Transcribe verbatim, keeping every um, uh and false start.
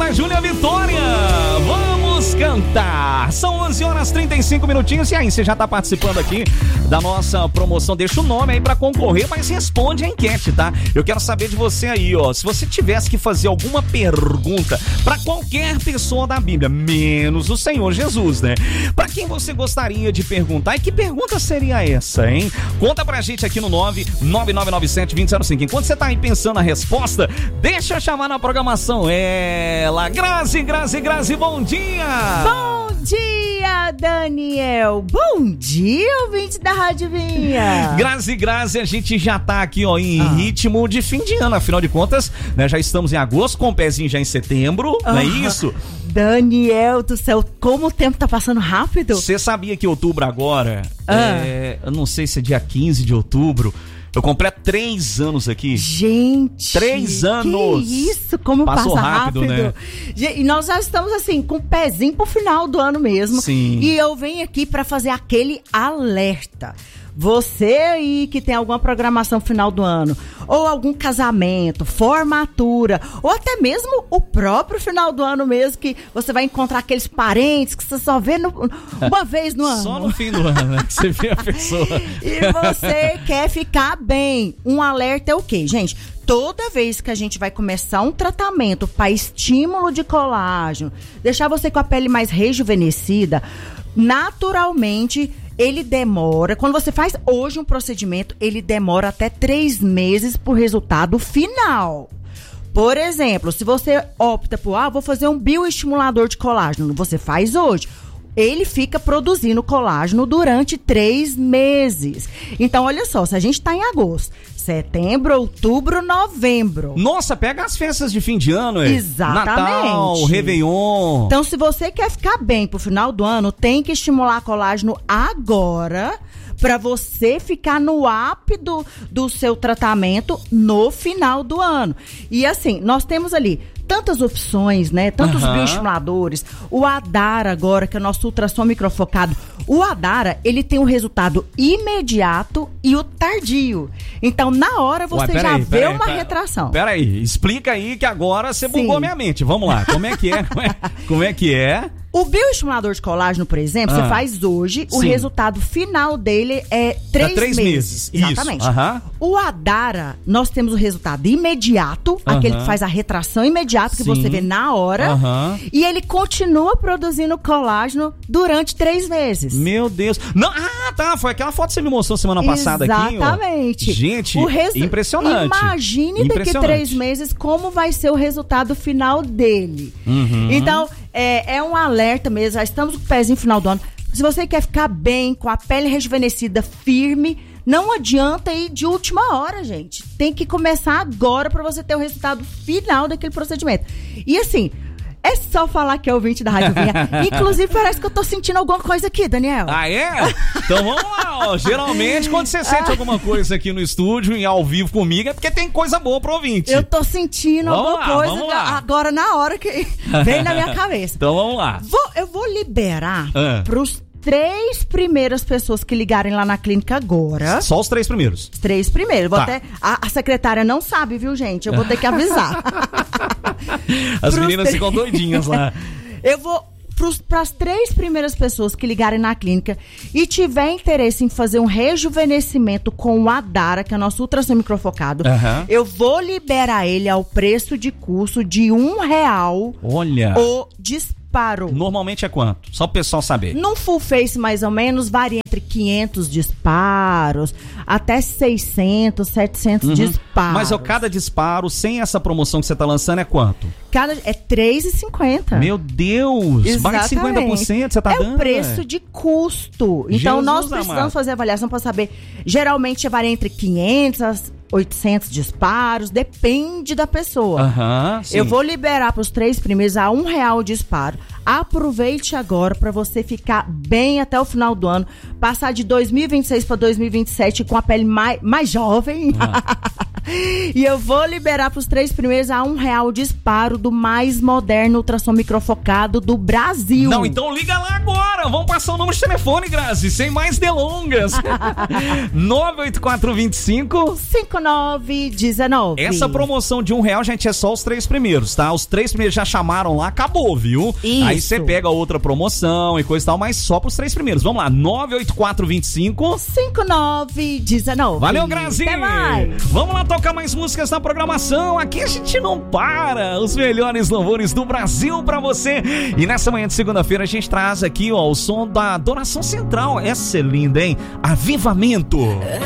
Ana Júlia Vitória. Vamos cantar. São onze horas e trinta e cinco minutinhos. E aí, você já tá participando aqui da nossa promoção? Deixa o nome aí pra concorrer, mas responde a enquete, tá? Eu quero saber de você aí, ó. Se você tivesse que fazer alguma pergunta pra qualquer pessoa da Bíblia, menos o Senhor Jesus, né? Pra quem você gostaria de perguntar? E que pergunta seria essa, hein? Conta pra gente aqui no nove nove nove nove sete dois zero zero cinco. Enquanto você tá aí pensando a resposta, deixa eu chamar na programação ela, Grazi, Grazi, Grazi, bom dia! Bom dia, Daniel! Bom dia, ouvinte da Rádio Vinha! Grazi, Grazi, a gente já tá aqui, ó, em ah. ritmo de fim de ano, afinal de contas, né, já estamos em agosto, com o pezinho já em setembro, ah. não é isso? Daniel do céu, como o tempo tá passando rápido! Você sabia que outubro agora, ah. é, eu não sei se é dia quinze de outubro, eu completo três anos aqui. Gente! Três anos! Que isso, como Passou passa rápido, rápido. Né? E nós já estamos assim, com o pezinho pro final do ano mesmo. Sim. E eu venho aqui pra fazer aquele alerta. Você aí que tem alguma programação final do ano, ou algum casamento, formatura, ou até mesmo o próprio final do ano mesmo, que você vai encontrar aqueles parentes que você só vê no, uma vez no ano. Só no fim do ano, né? Que você vê a pessoa. E você quer ficar bem. Um alerta é o quê, gente? Toda vez que a gente vai começar um tratamento para estímulo de colágeno, deixar você com a pele mais rejuvenescida, naturalmente ele demora, quando você faz hoje um procedimento, ele demora até três meses pro resultado final. Por exemplo, se você opta por, ah, vou fazer um bioestimulador de colágeno, você faz hoje. Ele fica produzindo colágeno durante três meses. Então, olha só, se a gente tá em agosto, setembro, outubro, novembro. Nossa, pega as festas de fim de ano, é? Exatamente. Natal, Réveillon. Então, se você quer ficar bem pro final do ano, tem que estimular colágeno agora, para você ficar no ápice do, do seu tratamento no final do ano. E assim, nós temos ali tantas opções, né? Tantos uhum. bioestimuladores. O Adara agora, que é o nosso ultrassom microfocado. O Adara, ele tem um resultado imediato e o tardio. Então, na hora, você Ué, já aí, vê aí, uma pera, retração. Peraí, explica aí que agora você bugou minha mente. Vamos lá, como é que é? Como é, como é que é? O bioestimulador de colágeno, por exemplo, ah, você faz hoje, sim. o resultado final dele é três, três meses. meses. Exatamente. Isso. Uh-huh. O Adara, nós temos o resultado imediato, uh-huh. aquele que faz a retração imediata, que sim. você vê na hora, uh-huh. e ele continua produzindo colágeno durante três meses. Meu Deus. Não, ah, tá, foi aquela foto que você me mostrou semana passada aqui. Exatamente. Gente, o resu- impressionante. Imagine impressionante. daqui três meses como vai ser o resultado final dele. Uhum. Então, é, é um alerta mesmo, já estamos com o pezinho final do ano. Se você quer ficar bem, com a pele rejuvenescida, firme, não adianta ir de última hora, gente. Tem que começar agora para você ter o resultado final daquele procedimento. E assim, é só falar que é ouvinte da Rádio Vinha. Inclusive, parece que eu tô sentindo alguma coisa aqui, Daniel. Ah, é? Então vamos lá, ó. Geralmente, quando você sente alguma coisa aqui no estúdio e ao vivo comigo, é porque tem coisa boa pro ouvinte. Eu tô sentindo vamos alguma lá, coisa vamos lá. agora na hora que vem na minha cabeça. Então vamos lá. Vou, eu vou liberar ah. pros três primeiras pessoas que ligarem lá na clínica agora. Só os três primeiros? Os três primeiros. Vou tá. até, a, a secretária não sabe, viu, gente? Eu vou ter que avisar. As Pros meninas três... ficam doidinhas lá. Eu vou... Para as três primeiras pessoas que ligarem na clínica e tiver interesse em fazer um rejuvenescimento com o Adara, que é o nosso ultrassom microfocado, uhum. eu vou liberar ele ao preço de custo de um real. Olha! O disparo. Normalmente é quanto? Só o pessoal saber. Num full face, mais ou menos, varia entre quinhentos disparos até seiscentos, setecentos uhum. disparos. Mas ó, cada disparo, sem essa promoção que você está lançando, é quanto? Cada, é três reais e cinquenta centavos. Meu Deus! Exatamente. Mais de cinquenta por cento você tá é dando? É o preço é. de custo. Então, Jesus nós precisamos amado. fazer avaliação para saber. Geralmente, varia entre quinhentos a oitocentos disparos. Depende da pessoa. Uhum, Eu vou liberar para os três primeiros a um real o disparo. Aproveite agora para você ficar bem até o final do ano. Passar de dois mil e vinte e seis para dois mil e vinte e sete com a pele mais, mais jovem. Ah. E eu vou liberar pros três primeiros a um real disparo do mais moderno ultrassom microfocado do Brasil. Não, então liga lá agora. Vamos passar o número de telefone, Grazi, sem mais delongas. nove oito quatro dois cinco cinco nove um nove. Essa promoção de um real, gente, é só os três primeiros, tá? Os três primeiros já chamaram lá, acabou, viu? Isso. Aí você pega outra promoção e coisa e tal, mas só pros três primeiros. Vamos lá, nove oito quatro dois cinco cinco nove um nove. Valeu, Grazi! Até mais! Vamos lá tocar mais músicas na programação. Aqui a gente não para. Os melhores louvores do Brasil pra você. E nessa manhã de segunda-feira a gente traz aqui, ó, o som da Adoração Central. Essa é linda, hein? Avivamento.